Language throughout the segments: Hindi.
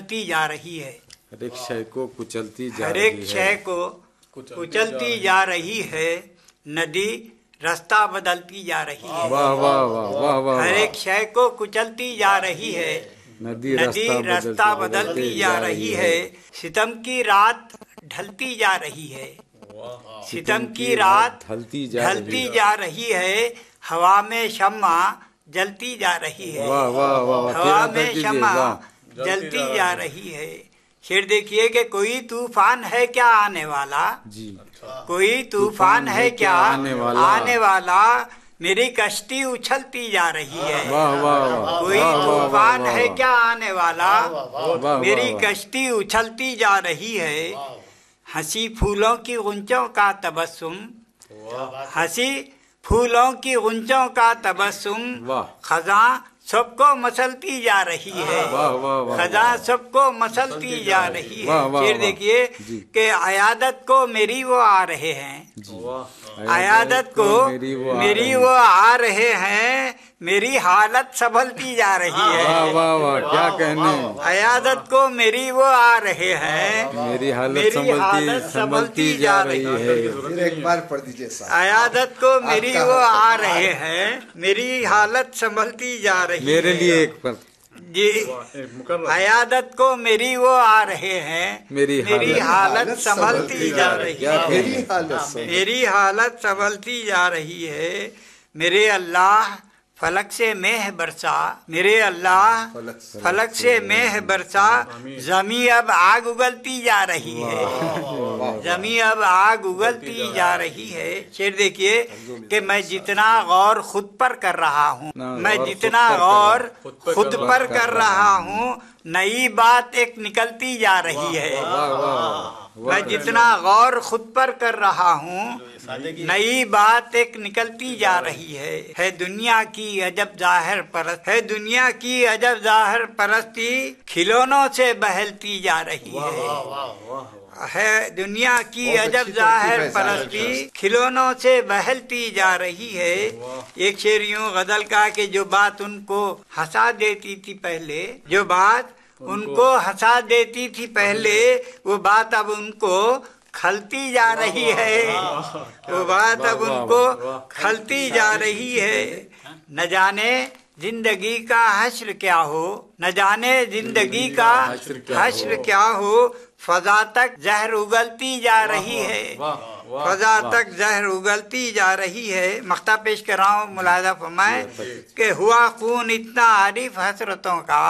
कुचलती जा रही है। हर एक शय को कुचलती जा हर रही एक है। शय को कुचलती जा रही है। नदी रास्ता बदलती जा रही है। वाह वाह वाह वाह वाह। हर एक शय को कुचलती जा रही है। नदी रास्ता बदलती जा रही है। सितम की रात ढलती जा रही है। सितम की रात ढलती जा रही है। हवा में शम्मा जलती जा रही है। वाह वाह वाह। हवा में शम्मा जलती जा रही है। शेर देखिए कि कोई तूफान है क्या आने वाला जी। कोई तूफान है क्या आने वाला मेरी कश्ती उछलती जा रही है। वाह वाह वाह। कोई तूफान है क्या आने वाला मेरी कश्ती उछलती जा रही है। हंसी फूलों की गुंजों का तबस्सुम हंसी फूलों की गुंजों का तबस्सुम खजा सबको मसलती जा रही है। खजा सबको मसलती जा रही है। फिर देखिए कि अयादत को मेरी वो आ रहे हैं। अयादत को मेरी वो आ रहे हैं। मेरी हालत संभलती जा रही है। वाह वाह वाह, क्या कहने। अयादत को मेरी वो आ रहे हैं। मेरी हालत संभलती जा रही है। फिर एक बार पढ़ दीजिए साहब। अयादत को मेरी वो आ रहे हैं। मेरी हालत संभलती जा रही है। मेरे लिए एक पर जी। अयादत को मेरी वो आ रहे हैं। मेरी हालत संभलती जा रही है। मेरी हालत संभलती जा रही है। मेरे अल्लाह फलक से मेह बरसा। मेरे अल्लाह फलक से मेह बरसा। जमी अब आग उगलती जा रही है। जमी अब आग उगलती जा रही है। शेर देखिए कि मैं जितना गौर खुद पर कर रहा हूँ मैं जितना गौर खुद पर कर रहा हूँ नई बात एक निकलती जा रही है। मैं जितना गौर खुद पर कर रहा हूँ नई बात एक निकलती जा रही है। दुनिया की अजब जाहिर परस्त है। दुनिया की अजब जाहिर परस्ती खिलौनों से बहलती जा रही है। दुनिया की अजब जाहिर परस्ती खिलौनों से बहलती जा रही है। एक शेर यूं गजल का कि जो बात उनको हंसा देती थी पहले जो बात उनको हंसा देती थी पहले वो बात अब उनको खलती जा रही है। वो बात अब उनको खलती जा रही है। न जाने जिंदगी का हश्र क्या हो। न जाने जिंदगी का हश्र क्या हो। फजा तक जहर उगलती जा रही है। फजा तक जहर उगलती जा रही है। मख्ता पेश कर रहा हूँ। मुलाहिजा फरमाए कि हुआ खून इतना आरिफ हसरतों का।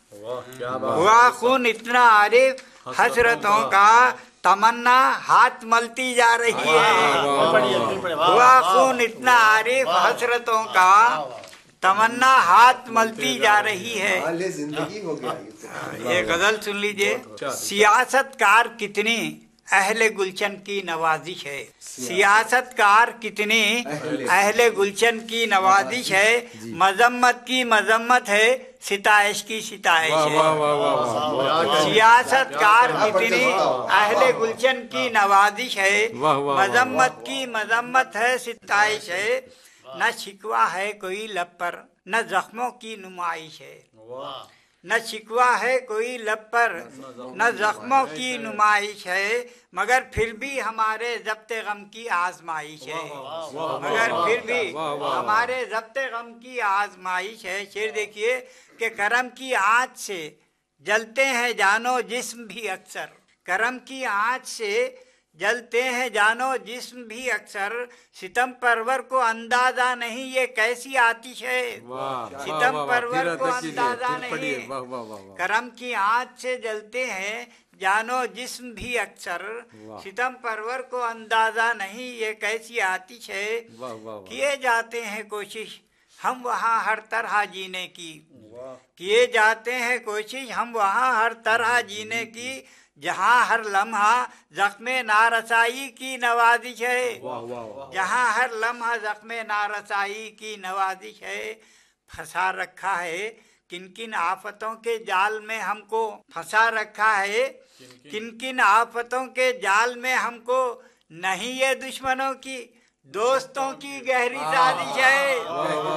हुआ खून इतना आरिफ हसरतों का तमन्ना हाथ मलती जा रही है। हुआ खून इतना आरिफ हसरतों का तमन्ना हाथ मलती जा रही है। जिंदगी हो गया ये गजल सुन लीजिए। सियासतकार कितनी अहले गुलशन की नवाजिश है। सियासतकार कितनी अहले गुलशन की नवाजिश है। मजम्मत की मजम्मत है सिताइश की सिताइश है। सियासतकार कितनी अहले गुलशन की नवाजिश है। मजम्मत की मजम्मत है सिताइश है। न शिकवा है कोई लब पर न जख्मों की नुमाइश है। न शिकवा है कोई लब पर न जख्मों की नुमाइश है। मगर फिर भी हमारे ज़ब्ते गम की आजमाइश है। मगर फिर भी हमारे ज़ब्ते गम की आजमाइश है। शेर देखिए कि करम की आँच से जलते हैं जानो जिस्म भी अक्सर। करम की आँच से जलते हैं जानो जिस्म भी अक्सर। सितम परवर को अंदाजा नहीं ये कैसी आतिश है। सितम परवर को अंदाजा नहीं। करम की आँच से जलते हैं जानो जिस्म भी अक्सर। सितम परवर को अंदाजा नहीं ये कैसी आतिश है। किए जाते हैं कोशिश हम वहाँ हर तरह जीने की। किए जाते हैं कोशिश हम वहाँ हर तरह जीने की। जहाँ हर लम्हा जख्मे नारसाई की नवाजिश है। जहाँ हर लम्हा जख्मे नारसाई की नवाजिश है। फंसा रखा है किन किन आफतों के जाल में हमको। फंसा रखा है किन किन आफतों के जाल में हमको। नहीं ये दुश्मनों की दोस्तों की गहरी साजिश है।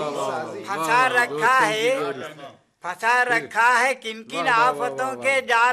फंसा रखा है किन किन आफतों के जाल